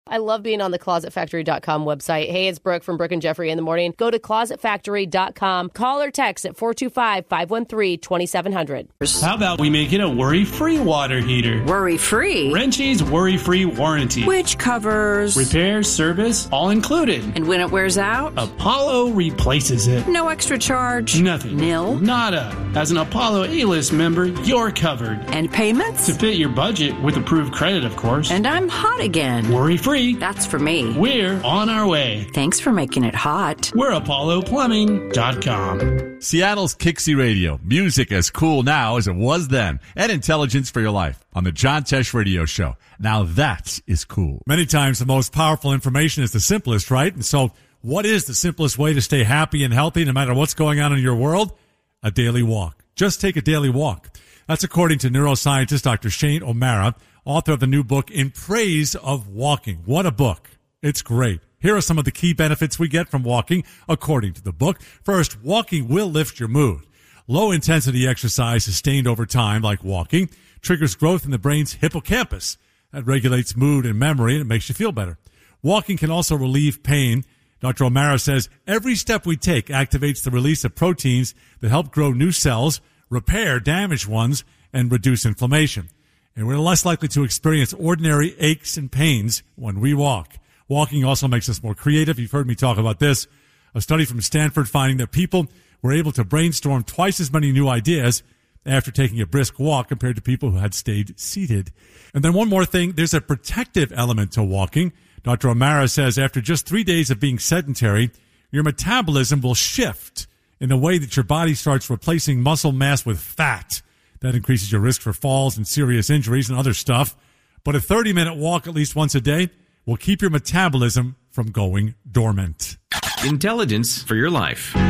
I love being on the ClosetFactory.com website. Hey, it's Brooke from Brooke and Jeffrey in the morning. Go to ClosetFactory.com. Call or text at 425-513-2700. How about we make it a worry-free water heater? Worry-free? Wrenchie's worry-free warranty. Which covers? Repair, service, all included. And when it wears out? Apollo replaces it. No extra charge? Nothing. Nil? Nada. As an Apollo A-list member, you're covered. And payments? To fit your budget with approved credit, of course. And I'm hot again. Worry-free. That's for me. We're on our way. Thanks for making it hot. We're ApolloPlumbing.com. Seattle's Kixie Radio. Music as cool now as it was then. And intelligence for your life on the John Tesh Radio Show. Now that is cool. Many times the most powerful information is the simplest, right? And so what is the simplest way to stay happy and healthy no matter what's going on in your world? A daily walk. Just take a daily walk. That's according to neuroscientist Dr. Shane O'Mara, author of the new book, In Praise of Walking. What a book. It's great. Here are some of the key benefits we get from walking, according to the book. First, walking will lift your mood. Low-intensity exercise sustained over time, like walking, triggers growth in the brain's hippocampus. That regulates mood and memory, and it makes you feel better. Walking can also relieve pain. Dr. O'Mara says every step we take activates the release of proteins that help grow new cells, repair damaged ones, and reduce inflammation. And we're less likely to experience ordinary aches and pains when we walk. Walking also makes us more creative. You've heard me talk about this. A study from Stanford finding that people were able to brainstorm twice as many new ideas after taking a brisk walk compared to people who had stayed seated. And then one more thing, there's a protective element to walking. Dr. O'Mara says after just 3 days of being sedentary, your metabolism will shift in the way that your body starts replacing muscle mass with fat. That increases your risk for falls and serious injuries and other stuff. But a 30-minute walk at least once a day will keep your metabolism from going dormant. Intelligence for your life.